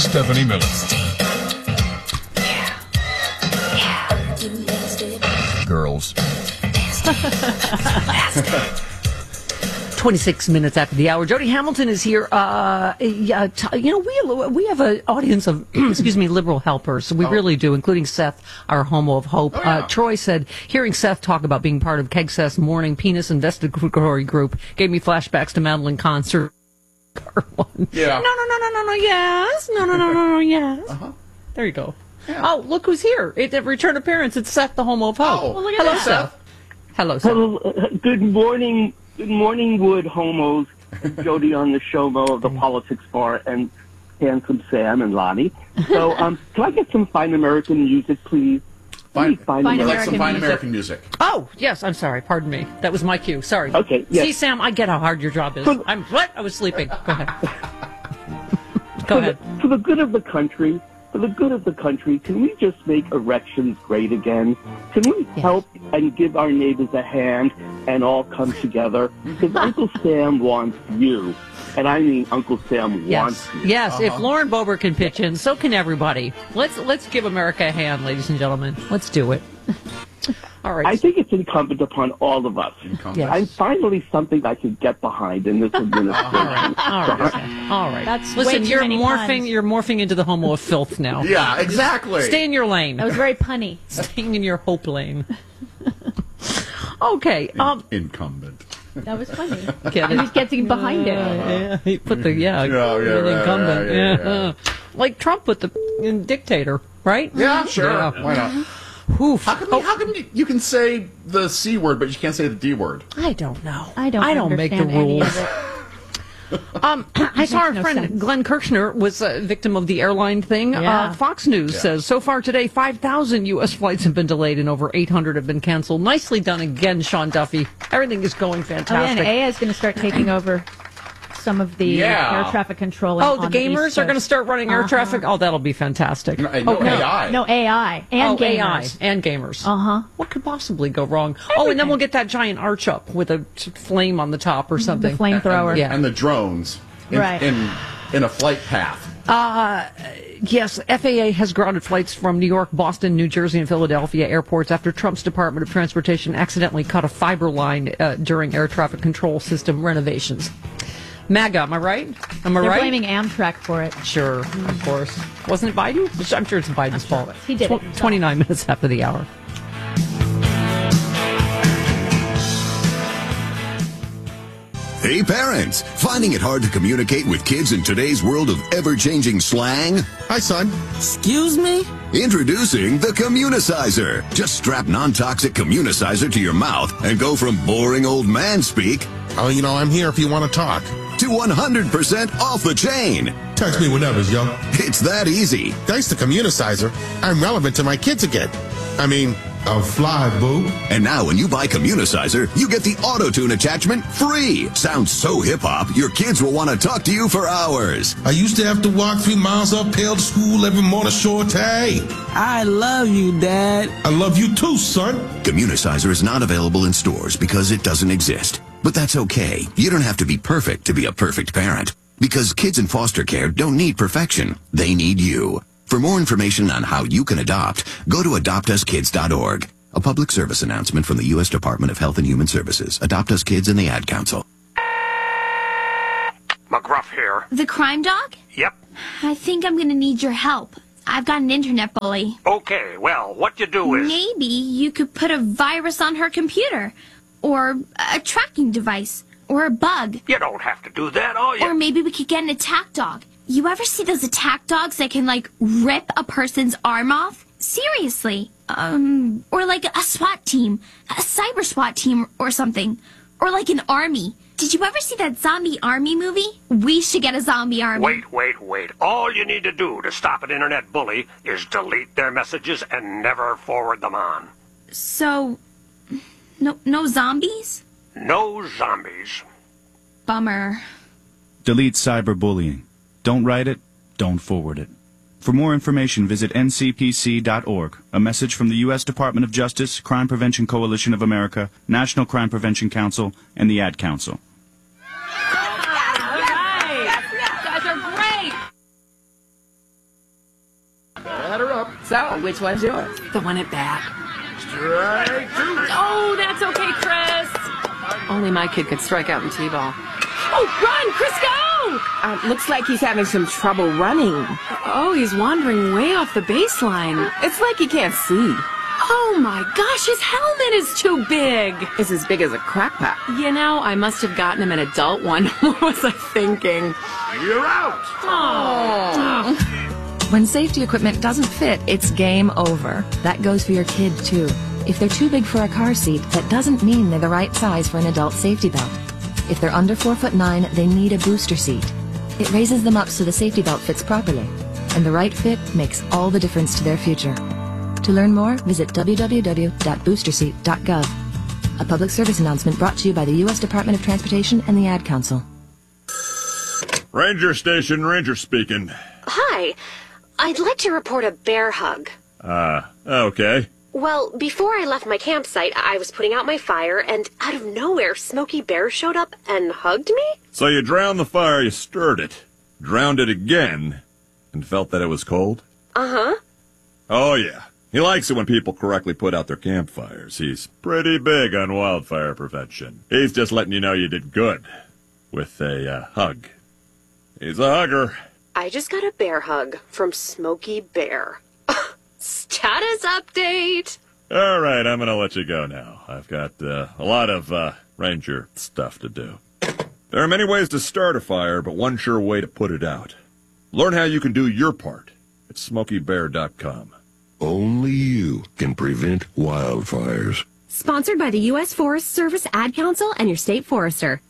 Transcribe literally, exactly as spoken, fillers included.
Stephanie Miller. Yeah. Yeah. Girls. twenty-six minutes after the hour. Jody Hamilton is here. Uh, yeah, t- you know, we we have an audience of, excuse me, liberal helpers. We oh. really do, including Seth, our homo of hope. Oh, yeah. uh, Troy said, hearing Seth talk about being part of Kegseth's morning penis investigatory group gave me flashbacks to Madeline concert. One. Yeah. No, no, no, no, no, no, yes. No, no, no, no, no, yes. Uh-huh. There you go. Yeah. Oh, look who's here. It's a return appearance. It's Seth, the homo of hope. Oh, well, look at Hello, that. Seth. Hello, Seth. Hello, uh, good morning. Good morning, Wood homos. Jody on the show, Mo of the Politics Bar, and handsome Sam and Lonnie. So, um, can I get some fine American music, please? Fine, fine, fine American. like some fine music. American music. Oh, yes, I'm sorry. Pardon me. That was my cue. Sorry. Okay, yes. See, Sam, I get how hard your job is. For, I'm what? I was sleeping. Go ahead. Go for ahead. The, for the good of the country, for the good of the country, can we just make erections great again? Can we Yes. help and give our neighbors a hand and all come together? Because Uncle Sam wants you. And I mean Uncle Sam Yes. wants you. Yes, Uh-huh. if Lauren Boebert can pitch in, so can everybody. Let's let's give America a hand, ladies and gentlemen. Let's do it. All right. I think it's incumbent upon all of us. Incumbent. I'm finally something I can get behind in this administration. All right. All right. Sam. All right. That's way Listen, too you're many morphing puns. you're morphing into the homo of filth now. Yeah, exactly. Stay in your lane. That was very punny. Staying in your hope lane. Okay. Um Incumbent. That was funny. Get He it? was getting behind it. Yeah, he put the yeah, Yeah, yeah, the right, incumbent. right, yeah, yeah. yeah. Like Trump with the in dictator, right? Yeah, sure. Yeah. Why not? Oof. How come, Oh, how come you, you can say the C word, but you can't say the D word? I don't know. I don't I don't make the understand any rules. of it. Um, I saw our no friend sense. Glenn Kirshner was a victim of the airline thing. Yeah. Uh, Fox News Yeah. says so far today, five thousand U S flights have been delayed and over eight hundred have been canceled. Nicely done again, Sean Duffy. Everything is going Oh, yeah, and fantastic. A I is going to start taking over some of the Yeah. air traffic control. Oh, the on the gamers East are going to Coast. start running air Uh-huh. traffic. Oh, that'll be fantastic. No, no oh, A I. No, A I and oh, gamers. A I and gamers. Uh-huh. What could possibly go wrong? Oh, and then we'll get that giant arch up with a t- flame on the top or something. The flamethrower. Yeah. And the drones in, Right. in, in a flight path. Yes, F A A has grounded flights from New York, Boston, New Jersey, and Philadelphia airports after Trump's Department of Transportation accidentally cut a fiber line uh, during air traffic control system renovations. MAGA, am I right? Am I They're right? blaming Amtrak for it. Sure, of course. Wasn't it Biden? I'm sure it's Biden's fault. He did it Tw- himself. twenty-nine minutes after the hour. Hey parents, finding it hard to communicate with kids in today's world of ever-changing slang? Hi, son. Excuse me? Introducing the Communicizer. Just strap non-toxic Communicizer to your mouth and go from boring old man speak Oh, you know, I'm here if you want to talk. to one hundred percent off the chain. Text me whenever, yo. It's that easy. Thanks to Communicizer, I'm relevant to my kids again. I mean, a fly, boo. And now when you buy Communicizer, you get the auto-tune attachment free. Sounds so hip-hop, your kids will want to talk to you for hours. I used to have to walk three miles uphill to school every morning, short hey. I love you, Dad. I love you too, son. Communicizer is not available in stores because it doesn't exist. But that's okay. You don't have to be perfect to be a perfect parent. Because kids in foster care don't need perfection. They need you. For more information on how you can adopt, go to adopt us kids dot org. A public service announcement from the U S Department of Health and Human Services, Adopt Us Kids, and the Ad Council. McGruff here. The crime dog? Yep. I think I'm gonna need your help. I've got an internet bully. Okay, well, what you do is... Maybe you could put a virus on her computer. Or a tracking device. Or a bug. You don't have to do that, all you... Or maybe we could get an attack dog. You ever see those attack dogs that can, like, rip a person's arm off? Seriously. Um, or like a SWAT team. A cyber SWAT team or something. Or like an army. Did you ever see that zombie army movie? We should get a zombie army. Wait, wait, wait. All you need to do to stop an internet bully is delete their messages and never forward them on. So, no, no zombies? No zombies. Bummer. Delete cyberbullying. Don't write it, don't forward it. For more information, visit N C P C dot org. A message from the U S Department of Justice, Crime Prevention Coalition of America, National Crime Prevention Council, and the Ad Council. So, which one's yours? The one at bat. Strike two. Oh, that's okay, Chris. Only my kid could strike out in T-ball. Oh, run, Chris, go! Uh, looks like he's having some trouble running. Oh, he's wandering way off the baseline. It's like he can't see. Oh my gosh, his helmet is too big. It's as big as a crack pot. You know, I must have gotten him an adult one. What was I thinking? You're out. Oh. When safety equipment doesn't fit, it's game over. That goes for your kid, too. If they're too big for a car seat, that doesn't mean they're the right size for an adult safety belt. If they're under four foot nine, they need a booster seat. It raises them up so the safety belt fits properly. And the right fit makes all the difference to their future. To learn more, visit w w w dot booster seat dot gov. A public service announcement brought to you by the U S Department of Transportation and the Ad Council. Ranger Station, Ranger speaking. Hi. I'd like to report a bear hug. Ah, uh, okay. Well, before I left my campsite, I was putting out my fire, and out of nowhere, Smokey Bear showed up and hugged me? So you drowned the fire, you stirred it, drowned it again, and felt that it was cold? Uh-huh. Oh, yeah. He likes it when people correctly put out their campfires. He's pretty big on wildfire prevention. He's just letting you know you did good with a uh, hug. He's a hugger. I just got a bear hug from Smokey Bear. Status update! All right, I'm going to let you go now. I've got uh, a lot of uh, ranger stuff to do. There are many ways to start a fire, but one sure way to put it out. Learn how you can do your part at smokey bear dot com. Only you can prevent wildfires. Sponsored by the U S Forest Service Ad Council and your state forester.